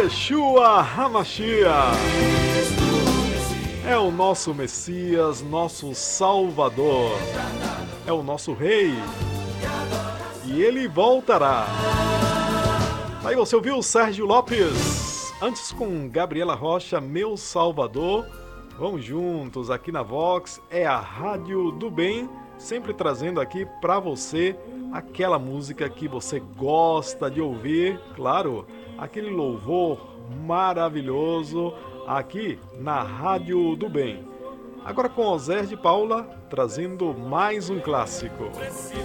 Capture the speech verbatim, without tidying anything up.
Yeshua HaMashiach é o nosso Messias, nosso Salvador, é o nosso Rei, e Ele voltará. Aí você ouviu o Sérgio Lopes, antes com Gabriela Rocha, Meu Salvador. Vamos juntos aqui na Vox, é a Rádio do Bem, sempre trazendo aqui para você aquela música que você gosta de ouvir, claro, aquele louvor maravilhoso aqui na Rádio do Bem. Agora com Oséias de Paula, trazendo mais um clássico.